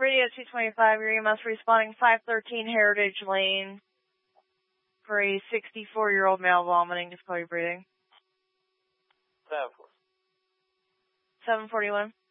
Radio 225, your EMS responding 513 Heritage Lane for a 64-year-old male vomiting, difficulty breathing. 741.